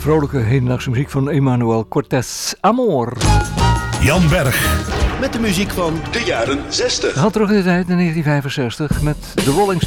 vrolijke hedendaagse muziek van Emmanuel Cortés. Amor. Jan Berg. Met de muziek van de jaren 60. Had terug in de tijd in 1965 met The Rolling